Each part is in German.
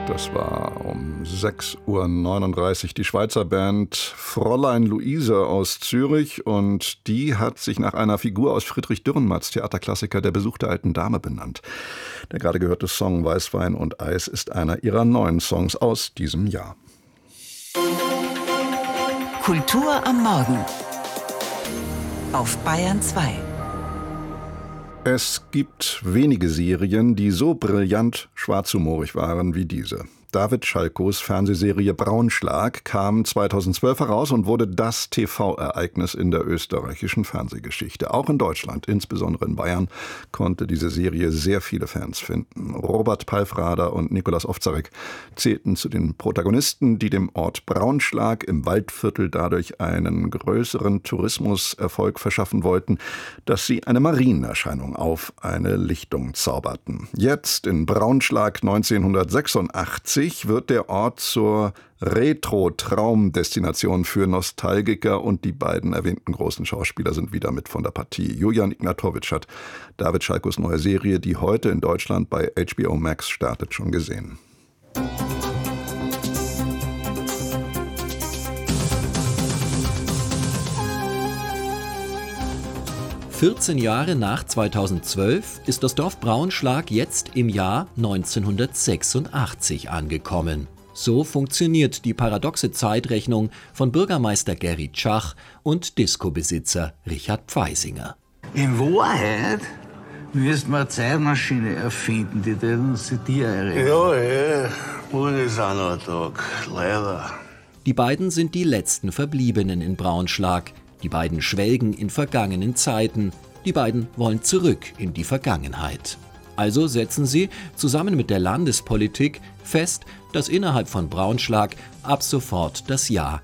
Das war um 6:39 Uhr die Schweizer Band Fräulein Luise aus Zürich, und die hat sich nach einer Figur aus Friedrich Dürrenmatts Theaterklassiker Der Besuch der alten Dame benannt. Der gerade gehörte Song Weißwein und Eis ist einer ihrer neuen Songs aus diesem Jahr. Kultur am Morgen auf Bayern 2. Es gibt wenige Serien, die so brillant schwarzhumorig waren wie diese. David Schalkos Fernsehserie Braunschlag kam 2012 heraus und wurde das TV-Ereignis in der österreichischen Fernsehgeschichte. Auch in Deutschland, insbesondere in Bayern, konnte diese Serie sehr viele Fans finden. Robert Palfrader und Nikolaus Ovtcharek zählten zu den Protagonisten, die dem Ort Braunschlag im Waldviertel dadurch einen größeren Tourismuserfolg verschaffen wollten, dass sie eine Marienerscheinung auf eine Lichtung zauberten. Jetzt in Braunschlag 1986 wird der Ort zur Retro-Traumdestination für Nostalgiker, und die beiden erwähnten großen Schauspieler sind wieder mit von der Partie. Julian Ignatowicz hat David Schalkos neue Serie, die heute in Deutschland bei HBO Max startet, schon gesehen. 14 Jahre nach 2012 ist das Dorf Braunschlag jetzt im Jahr 1986 angekommen. So funktioniert die paradoxe Zeitrechnung von Bürgermeister Gerrit Schach und Disco-Besitzer Richard Pfeisinger. In Wahrheit müssten wir eine Zeitmaschine erfinden, die uns die Tiere Ja, morgen ist auch noch ein Tag, leider. Die beiden sind die letzten Verbliebenen in Braunschlag. Die beiden schwelgen in vergangenen Zeiten. Die beiden wollen zurück in die Vergangenheit. Also setzen sie zusammen mit der Landespolitik fest, dass innerhalb von Braunschlag ab sofort das Jahr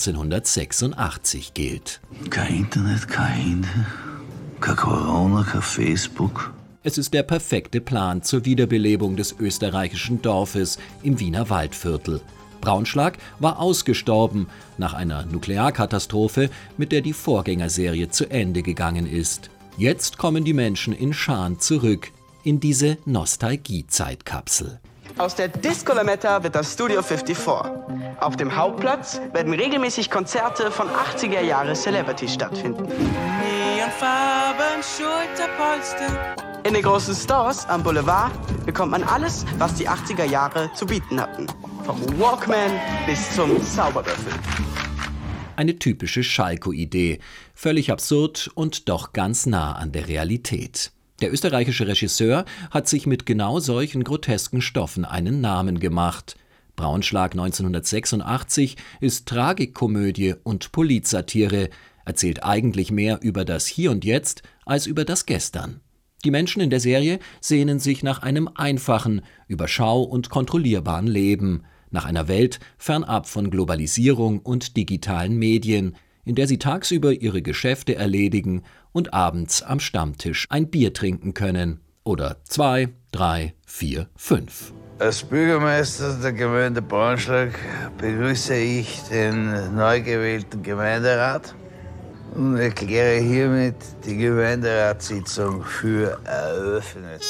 1986 gilt. Kein Internet, kein Handy, kein Corona, kein Facebook. Es ist der perfekte Plan zur Wiederbelebung des österreichischen Dorfes im Wiener Waldviertel. Braunschlag war ausgestorben nach einer Nuklearkatastrophe, mit der die Vorgängerserie zu Ende gegangen ist. Jetzt kommen die Menschen in Scharen zurück in diese Nostalgie-Zeitkapsel. Aus der Disco Lametta wird das Studio 54. Auf dem Hauptplatz werden regelmäßig Konzerte von 80er-Jahre-Celebrities stattfinden. Neonfarben, Schulterpolster. In den großen Stores am Boulevard bekommt man alles, was die 80er Jahre zu bieten hatten. Vom Walkman bis zum Zauberwürfel. Eine typische Schalko-Idee. Völlig absurd und doch ganz nah an der Realität. Der österreichische Regisseur hat sich mit genau solchen grotesken Stoffen einen Namen gemacht. Braunschlag 1986 ist Tragikkomödie und Politsatire, erzählt eigentlich mehr über das Hier und Jetzt als über das Gestern. Die Menschen in der Serie sehnen sich nach einem einfachen, überschau- und kontrollierbaren Leben, nach einer Welt fernab von Globalisierung und digitalen Medien, in der sie tagsüber ihre Geschäfte erledigen und abends am Stammtisch ein Bier trinken können. Oder 2, 3, 4, 5. Als Bürgermeister der Gemeinde Braunschlag begrüße ich den neu gewählten Gemeinderat und erkläre hiermit die Gemeinderatssitzung für eröffnet.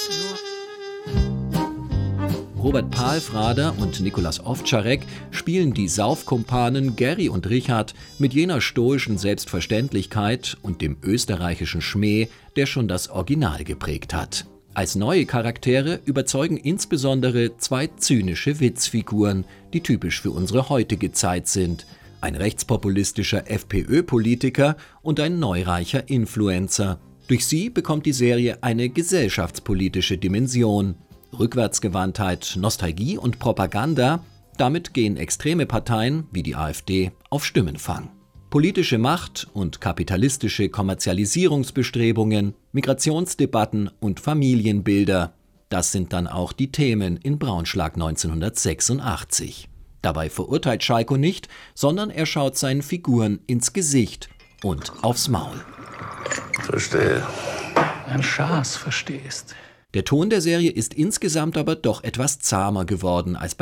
Robert Palfrader und Nikolaus Ovtcharek spielen die Saufkumpanen Gerry und Richard mit jener stoischen Selbstverständlichkeit und dem österreichischen Schmäh, der schon das Original geprägt hat. Als neue Charaktere überzeugen insbesondere zwei zynische Witzfiguren, die typisch für unsere heutige Zeit sind. Ein rechtspopulistischer FPÖ-Politiker und ein neureicher Influencer. Durch sie bekommt die Serie eine gesellschaftspolitische Dimension. Rückwärtsgewandtheit, Nostalgie und Propaganda, damit gehen extreme Parteien wie die AfD auf Stimmenfang. Politische Macht und kapitalistische Kommerzialisierungsbestrebungen, Migrationsdebatten und Familienbilder, das sind dann auch die Themen in Braunschlag 1986. Dabei verurteilt Schalko nicht, sondern er schaut seinen Figuren ins Gesicht und aufs Maul. Verstehe. Ein Schaß verstehst. Der Ton der Serie ist insgesamt aber doch etwas zahmer geworden als